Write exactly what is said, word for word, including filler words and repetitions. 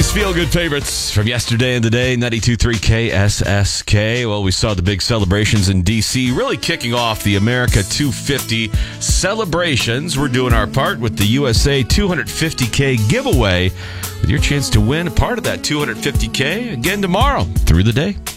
Latest feel-good favorites from yesterday and today, ninety-two point three K S S K. Well, we saw the big celebrations in D C, really kicking off the America two fifty celebrations. We're doing our part with the U S A two fifty K giveaway with your chance to win a part of that two fifty K again tomorrow through the day.